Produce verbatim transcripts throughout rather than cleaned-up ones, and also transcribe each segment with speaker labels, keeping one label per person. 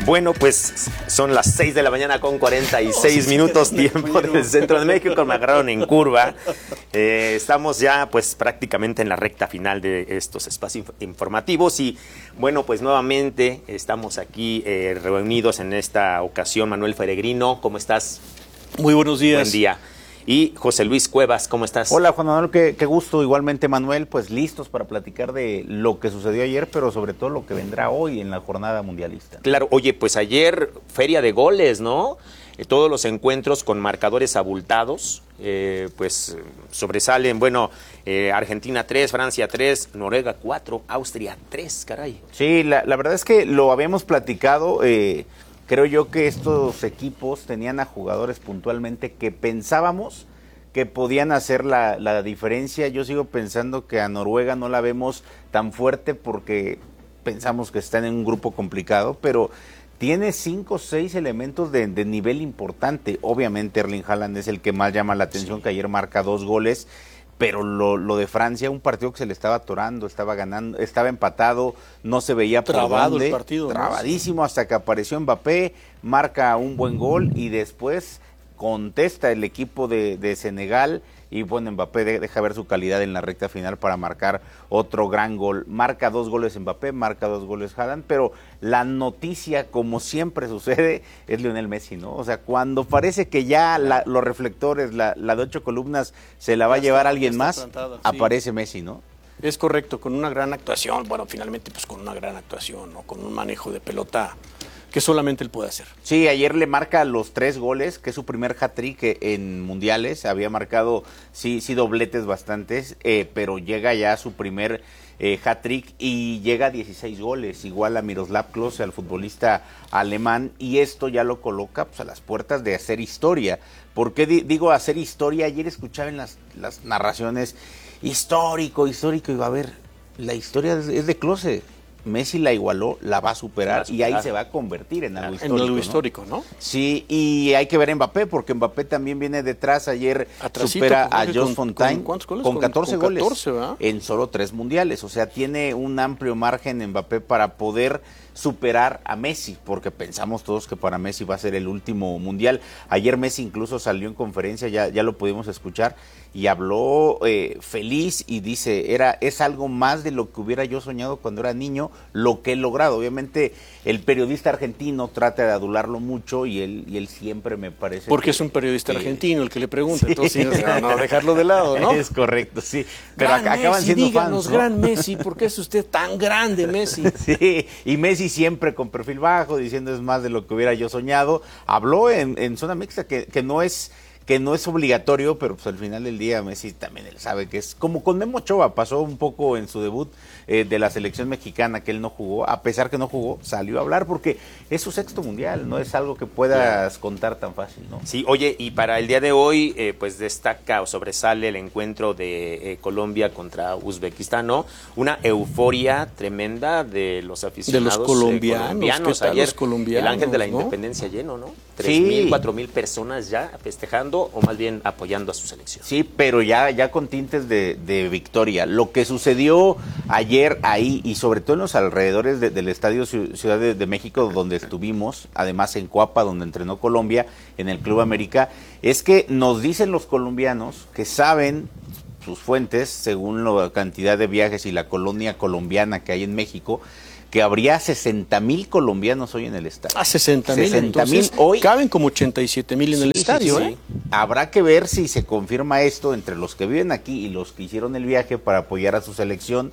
Speaker 1: Bueno, pues son las seis de la mañana con cuarenta y seis minutos, tiempo del centro de México, me agarraron en curva. Eh, estamos ya pues prácticamente en la recta final de estos espacios informativos y bueno, pues nuevamente estamos aquí eh, reunidos en esta ocasión. Manuel Feregrino, ¿cómo estás?
Speaker 2: Muy buenos días.
Speaker 1: Buen día. Y José Luis Cuevas, ¿cómo estás?
Speaker 3: Hola Juan Manuel, qué, qué gusto. Igualmente Manuel, pues listos para platicar de lo que sucedió ayer, pero sobre todo lo que vendrá hoy en la jornada mundialista.
Speaker 1: Claro, oye, pues ayer feria de goles, ¿no? Eh, todos los encuentros con marcadores abultados, eh, pues sobresalen, bueno, eh, Argentina tres, Francia tres, Noruega cuatro, Austria tres, caray.
Speaker 3: Sí, la, la verdad es que lo habíamos platicado. Eh, Creo yo que estos equipos tenían a jugadores puntualmente que pensábamos que podían hacer la, la diferencia. Yo sigo pensando que a Noruega no la vemos tan fuerte porque pensamos que están en un grupo complicado, pero tiene cinco o seis elementos de, de nivel importante. Obviamente Erling Haaland es el que más llama la atención, sí, que ayer marca dos goles. Pero lo, lo de Francia, un partido que se le estaba atorando, estaba ganando, estaba empatado, no se veía por
Speaker 2: Trabado
Speaker 3: dónde,
Speaker 2: el partido,
Speaker 3: trabadísimo,
Speaker 2: ¿no?
Speaker 3: Hasta que apareció Mbappé, marca un buen gol y después contesta el equipo de, de Senegal y bueno, Mbappé de, deja ver su calidad en la recta final para marcar otro gran gol. Marca dos goles Mbappé, marca dos goles Haaland, pero la noticia, como siempre sucede, es Lionel Messi, ¿no? O sea, cuando parece que ya la, los reflectores, la, la de ocho columnas, se la va ya a llevar está, alguien más, plantada, aparece sí. Messi, ¿no?
Speaker 2: Es correcto, con una gran actuación, bueno, finalmente pues con una gran actuación, ¿no? Con un manejo de pelota que solamente él puede hacer.
Speaker 3: Sí, ayer le marca los tres goles, que es su primer hat-trick en mundiales. Había marcado, sí, sí dobletes bastantes, eh, pero llega ya a su primer eh, hat-trick y llega a dieciséis goles, igual a Miroslav Klose, al futbolista alemán, y esto ya lo coloca pues, a las puertas de hacer historia. ¿Por qué di- digo hacer historia? Ayer escuchaba en las, las narraciones, histórico, histórico, y va a ver, la historia es, es de Klose. Messi la igualó, la va a superar, va a superar. Y ahí se va a convertir en algo histórico.
Speaker 2: En algo histórico, ¿no? ¿no?
Speaker 3: Sí, y hay que ver a Mbappé, porque Mbappé también viene detrás. Ayer Atrasito, supera a Jos Fontaine con, ¿cuántos goles? con catorce con, con catorce, goles ¿verdad? En solo tres mundiales. O sea, tiene un amplio margen Mbappé para poder superar a Messi, porque pensamos todos que para Messi va a ser el último mundial. Ayer Messi incluso salió en conferencia, ya, ya lo pudimos escuchar, y habló eh, feliz y dice, era es algo más de lo que hubiera yo soñado cuando era niño, lo que he logrado. Obviamente el periodista argentino trata de adularlo mucho y él y él siempre me parece
Speaker 2: porque
Speaker 3: que,
Speaker 2: es un periodista
Speaker 3: que,
Speaker 2: argentino el que le pregunta,
Speaker 3: sí.
Speaker 2: Entonces no, no dejarlo de lado, ¿no?
Speaker 3: Es correcto, sí. Pero
Speaker 2: gran
Speaker 3: acá, acaban
Speaker 2: Messi,
Speaker 3: siendo
Speaker 2: díganos,
Speaker 3: fans, ¿no?
Speaker 2: Gran Messi, ¿por qué es usted tan grande, Messi?
Speaker 3: Sí, y Messi siempre con perfil bajo, diciendo es más de lo que hubiera yo soñado. Habló en, en zona mixta que, que no es que no es obligatorio, pero pues al final del día Messi también él sabe que es como con Memo Ochoa, pasó un poco en su debut eh, de la selección mexicana que él no jugó, a pesar que no jugó, salió a hablar porque es su sexto mundial, no es algo que puedas contar tan fácil, ¿no?
Speaker 1: Sí, oye, y para el día de hoy, eh, pues destaca o sobresale el encuentro de eh, Colombia contra Uzbekistán, ¿no? Una euforia tremenda de los aficionados
Speaker 2: de los colombianos,
Speaker 1: eh, colombianos.
Speaker 2: ¿Qué tal
Speaker 1: ayer
Speaker 2: los colombianos,
Speaker 1: el Ángel de la
Speaker 2: ¿no?
Speaker 1: Independencia lleno, ¿no? Tres mil, cuatro mil personas ya festejando o más bien apoyando a su selección.
Speaker 3: Sí, pero ya, ya con tintes de, de victoria. Lo que sucedió ayer ahí y sobre todo en los alrededores de, del Estadio Ciudad de, de México donde estuvimos, además en Coapa donde entrenó Colombia, en el Club América, es que nos dicen los colombianos que saben sus fuentes, según la cantidad de viajes y la colonia colombiana que hay en México, que habría sesenta mil colombianos hoy en el estadio.
Speaker 2: Ah, sesenta mil, entonces
Speaker 3: hoy
Speaker 2: caben como ochenta y siete mil en
Speaker 3: sí,
Speaker 2: el estadio,
Speaker 3: sí,
Speaker 2: ¿eh?
Speaker 3: Sí. Habrá que ver si se confirma esto entre los que viven aquí y los que hicieron el viaje para apoyar a su selección,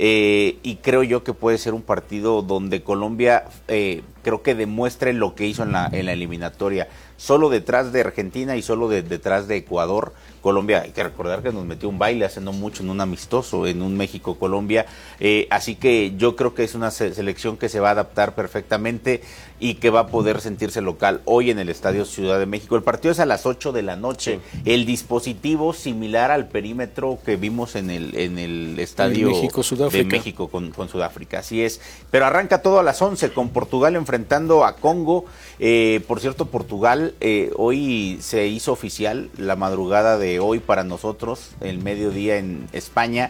Speaker 3: eh, y creo yo que puede ser un partido donde Colombia eh, creo que demuestre lo que hizo en la, en la eliminatoria. Solo detrás de Argentina y solo de, detrás de Ecuador, Colombia, hay que recordar que nos metió un baile hace no mucho en un amistoso, en un México-Colombia, eh, así que yo creo que es una se selección que se va a adaptar perfectamente y que va a poder sentirse local hoy en el Estadio Ciudad de México. El partido es a las ocho de la noche, sí. El dispositivo similar al perímetro que vimos en el, en el Estadio
Speaker 2: México,
Speaker 3: de México con, con Sudáfrica, así es, pero arranca todo a las once con Portugal enfrentando a Congo. Eh, por cierto, Portugal eh, hoy se hizo oficial la madrugada de hoy para nosotros, el mediodía en España,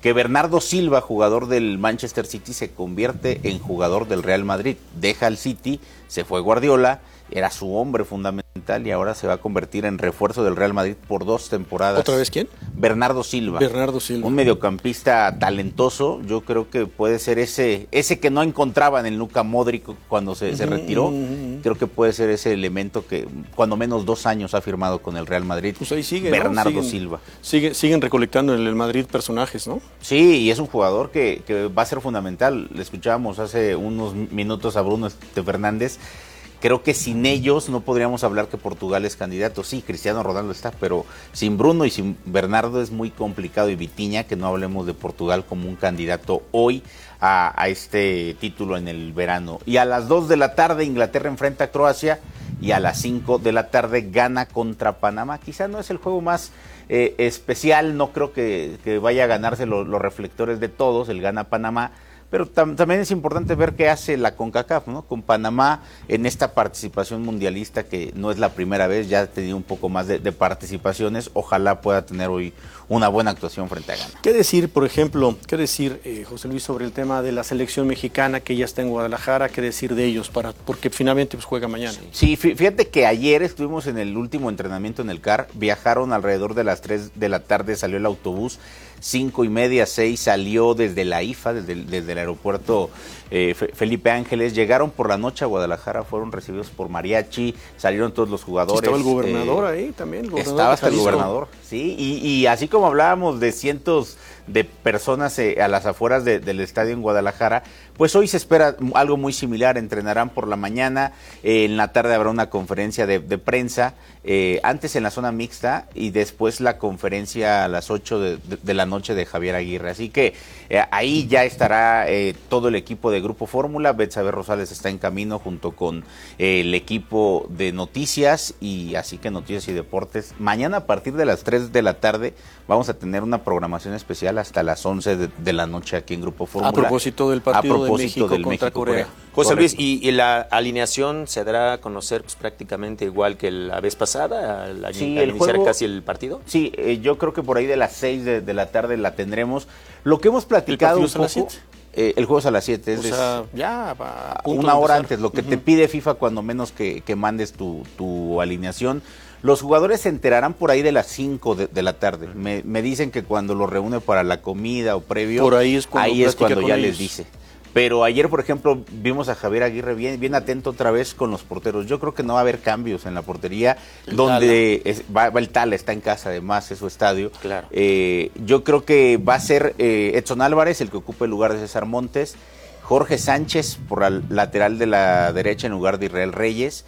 Speaker 3: que Bernardo Silva, jugador del Manchester City, se convierte en jugador del Real Madrid. Deja al City, se fue Guardiola, era su hombre fundamental y ahora se va a convertir en refuerzo del Real Madrid por dos temporadas.
Speaker 2: ¿Otra vez quién?
Speaker 3: Bernardo Silva.
Speaker 2: Bernardo Silva.
Speaker 3: Un mediocampista talentoso. Yo creo que puede ser ese ese que no encontraban en Luka Modric cuando se, uh-huh, se retiró. Uh-huh. Creo que puede ser ese elemento que cuando menos dos años ha firmado con el Real Madrid.
Speaker 2: Pues ahí sigue,
Speaker 3: Bernardo
Speaker 2: ¿no? siguen,
Speaker 3: Silva.
Speaker 2: Sigue, siguen recolectando en el Madrid personajes, ¿no?
Speaker 3: Sí, y es un jugador que, que va a ser fundamental. Le escuchábamos hace unos minutos a Bruno este Fernández. Creo que sin ellos no podríamos hablar que Portugal es candidato. Sí, Cristiano Ronaldo está, pero sin Bruno y sin Bernardo es muy complicado. Y Vitinha, que no hablemos de Portugal como un candidato hoy a, a este título en el verano. Y a las dos de la tarde Inglaterra enfrenta a Croacia y a las cinco de la tarde gana contra Panamá. Quizá no es el juego más eh, especial, no creo que, que vaya a ganarse lo, los reflectores de todos, el gana Panamá. Pero tam también es importante ver qué hace la CONCACAF, ¿no? Con Panamá en esta participación mundialista, que no es la primera vez, ya ha tenido un poco más de, de participaciones. Ojalá pueda tener hoy una buena actuación frente a Ghana.
Speaker 2: ¿Qué decir, por ejemplo, qué decir, eh, José Luis, sobre el tema de la selección mexicana que ya está en Guadalajara? ¿Qué decir de ellos? para Porque finalmente pues, juega mañana.
Speaker 3: Sí, fíjate que ayer estuvimos en el último entrenamiento en el C A R, viajaron alrededor de las tres de la tarde, salió el autobús. Cinco y media, seis, salió desde la I F A, desde, desde el aeropuerto eh, Felipe Ángeles. Llegaron por la noche a Guadalajara, fueron recibidos por mariachi, salieron todos los jugadores.
Speaker 2: Estaba el gobernador eh, ahí también. El gobernador
Speaker 3: estaba hasta el gobernador, sí. Y, y así como hablábamos de cientos de personas eh, a las afueras de, del estadio en Guadalajara, pues hoy se espera algo muy similar. Entrenarán por la mañana, eh, en la tarde habrá una conferencia de, de prensa, eh, antes en la zona mixta y después la conferencia a las ocho de, de, de la noche de Javier Aguirre. Así que eh, ahí ya estará eh, todo el equipo de Grupo Fórmula. Betsabe Rosales está en camino junto con eh, el equipo de noticias, y así que Noticias y Deportes. Mañana a partir de las tres de la tarde vamos a tener una programación especial hasta las once de, de la noche aquí en Grupo Fórmula.
Speaker 2: A propósito del partido
Speaker 3: a propósito
Speaker 2: de México
Speaker 3: del
Speaker 2: contra
Speaker 3: México,
Speaker 2: Corea.
Speaker 3: Corea.
Speaker 1: José Luis, y, y la alineación se dará a conocer pues, prácticamente igual que la vez pasada, al, al,
Speaker 3: sí,
Speaker 1: al
Speaker 3: el
Speaker 1: iniciar
Speaker 3: juego,
Speaker 1: casi el partido.
Speaker 3: Sí, eh, yo creo que por ahí de las seis de, de la tarde la tendremos. Lo que hemos platicado
Speaker 2: ¿El
Speaker 3: un poco,
Speaker 2: a las siete?
Speaker 3: Eh, el juego es a las siete, es
Speaker 2: o sea, ya a
Speaker 3: una hora antes, lo que uh-huh. te pide FIFA cuando menos que, que mandes tu, tu alineación. Los jugadores se enterarán por ahí de las cinco de, de la tarde. Me, me dicen que cuando los reúne para la comida o previo,
Speaker 2: por ahí es cuando,
Speaker 3: ahí es cuando ya
Speaker 2: ellos.
Speaker 3: les dice. Pero ayer, por ejemplo, vimos a Javier Aguirre bien, bien atento otra vez con los porteros. Yo creo que no va a haber cambios en la portería, el donde es, va, va el Tala, está en casa además, es su estadio.
Speaker 1: Claro.
Speaker 3: Eh, yo creo que va a ser eh, Edson Álvarez el que ocupe el lugar de César Montes, Jorge Sánchez por la lateral de la derecha en lugar de Israel Reyes,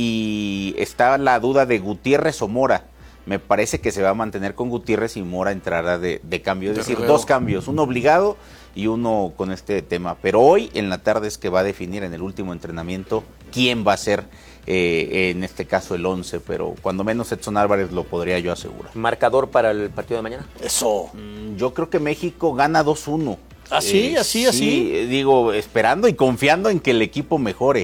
Speaker 3: y está la duda de Gutiérrez o Mora. Me parece que se va a mantener con Gutiérrez y Mora entrará de, de cambio, es de decir, relevo. Dos cambios, uno obligado y uno con este tema. Pero hoy en la tarde es que va a definir en el último entrenamiento quién va a ser, eh, en este caso el once, pero cuando menos Edson Álvarez lo podría yo asegurar.
Speaker 1: ¿Marcador para el partido de mañana?
Speaker 2: Eso.
Speaker 3: Mm, yo creo que México gana dos uno.
Speaker 2: ¿Así? Eh, ¿Así? ¿Así?
Speaker 3: Sí, digo, esperando y confiando en que el equipo mejore,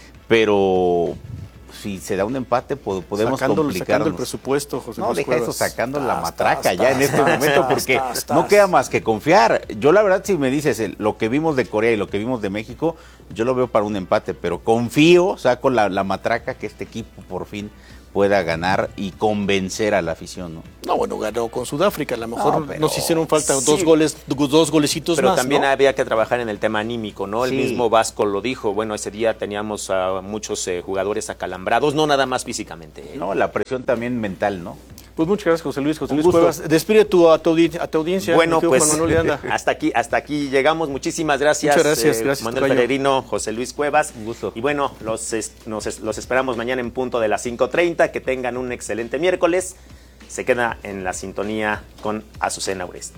Speaker 3: pero si se da un empate podemos
Speaker 2: sacando,
Speaker 3: complicarnos.
Speaker 2: Sacando el presupuesto, José
Speaker 3: No,
Speaker 2: Luis
Speaker 3: deja
Speaker 2: Cuevas.
Speaker 3: eso sacando
Speaker 2: estás,
Speaker 3: la matraca
Speaker 2: estás,
Speaker 3: ya en este
Speaker 2: estás,
Speaker 3: momento
Speaker 2: estás,
Speaker 3: porque
Speaker 2: estás, estás.
Speaker 3: no queda más que confiar. Yo la verdad, si me dices el, lo que vimos de Corea y lo que vimos de México, yo lo veo para un empate, pero confío, saco la, la matraca que este equipo por fin pueda ganar y convencer a la afición, ¿no?
Speaker 2: No, bueno, ganó con Sudáfrica, a lo mejor no, pero, nos hicieron falta
Speaker 1: sí,
Speaker 2: dos goles, dos golecitos
Speaker 1: pero
Speaker 2: más,
Speaker 1: también
Speaker 2: ¿no?
Speaker 1: había que trabajar en el tema anímico, ¿no? El
Speaker 3: sí.
Speaker 1: mismo Vasco lo dijo, bueno, ese día teníamos a muchos eh, jugadores acalambrados, no nada más físicamente. ¿eh?
Speaker 3: No, la presión también mental, ¿no?
Speaker 2: Pues muchas gracias, José Luis. José
Speaker 3: Un
Speaker 2: Luis
Speaker 3: gusto.
Speaker 2: Cuevas, despide tu, a, tu, a tu audiencia.
Speaker 1: Bueno, pues
Speaker 2: Manuel
Speaker 1: hasta aquí, hasta aquí llegamos. Muchísimas gracias.
Speaker 2: Muchas gracias,
Speaker 1: eh,
Speaker 2: gracias.
Speaker 1: Manuel Peregrino, José Luis Cuevas.
Speaker 3: Un gusto.
Speaker 1: Y bueno, los, es, nos, los esperamos mañana en punto de las cinco treinta. Que tengan un excelente miércoles. Se queda en la sintonía con Azucena Uresti.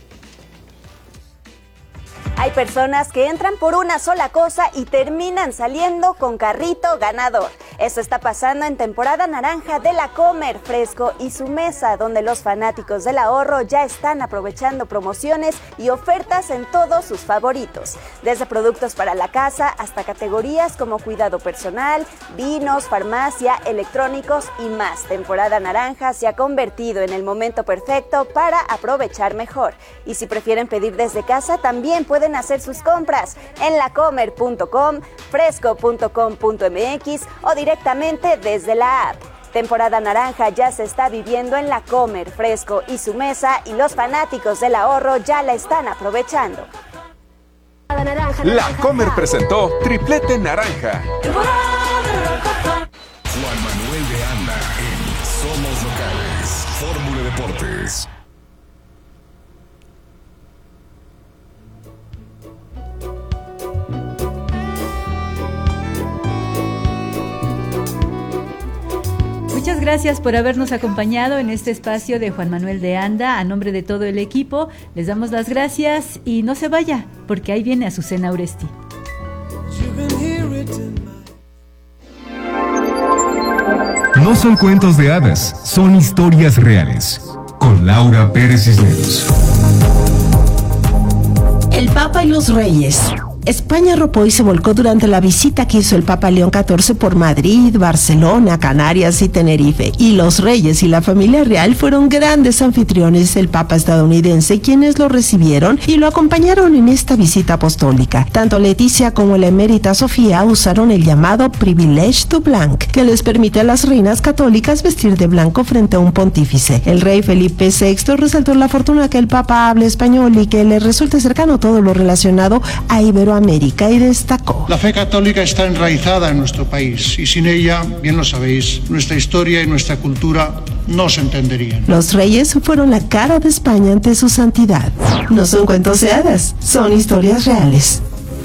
Speaker 4: Hay personas que entran por una sola cosa y terminan saliendo con carrito ganador. Esto está pasando en temporada naranja de la Comer, Fresco y Su Mesa, donde los fanáticos del ahorro ya están aprovechando promociones y ofertas en todos sus favoritos. Desde productos para la casa hasta categorías como cuidado personal, vinos, farmacia, electrónicos y más. Temporada naranja se ha convertido en el momento perfecto para aprovechar mejor. Y si prefieren pedir desde casa, también pueden hacer sus compras en lacomer punto com, fresco punto com punto m x o directamente desde la app. Temporada naranja ya se está viviendo en la Comer, Fresco y Su Mesa, y los fanáticos del ahorro ya la están aprovechando.
Speaker 5: La Comer presentó Triplete Naranja.
Speaker 6: Juan Manuel de Anda en Somos Locales, Fórmula Deportes.
Speaker 7: Muchas gracias por habernos acompañado en este espacio de Juan Manuel de Anda. A nombre de todo el equipo, les damos las gracias y no se vaya, porque ahí viene Azucena Uresti.
Speaker 8: No son cuentos de hadas, son historias reales. Con Laura Pérez Cisneros.
Speaker 9: El Papa y los Reyes. España arropó y se volcó durante la visita que hizo el Papa León catorce por Madrid, Barcelona, Canarias y Tenerife. Y los reyes y la familia real fueron grandes anfitriones del Papa estadounidense, quienes lo recibieron y lo acompañaron en esta visita apostólica. Tanto Leticia como la emérita Sofía usaron el llamado Privilege du Blanc, que les permite a las reinas católicas vestir de blanco frente a un pontífice. El rey Felipe sexto resaltó la fortuna que el Papa hable español y que le resulte cercano todo lo relacionado a Iberoamérica. América y destacó:
Speaker 10: la fe católica está enraizada en nuestro país y sin ella, bien lo sabéis, nuestra historia y nuestra cultura no se entenderían.
Speaker 9: Los reyes fueron la cara de España ante su santidad. No son cuentos de hadas, son historias reales.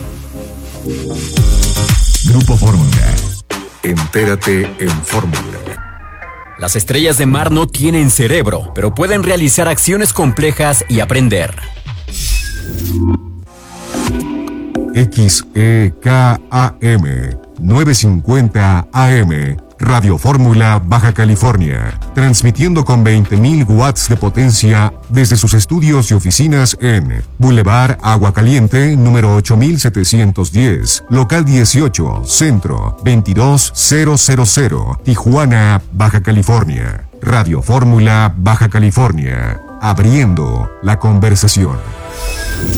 Speaker 8: Grupo Fórmula. Entérate en Fórmula.
Speaker 11: Las estrellas de mar no tienen cerebro, pero pueden realizar acciones complejas y aprender.
Speaker 8: X E K A M novecientos cincuenta A M, Radio Fórmula, Baja California, transmitiendo con veinte mil watts de potencia desde sus estudios y oficinas en Boulevard Agua Caliente, número ocho mil setecientos diez, local dieciocho, Centro, veintidós mil, Tijuana, Baja California. Radio Fórmula, Baja California, abriendo la conversación.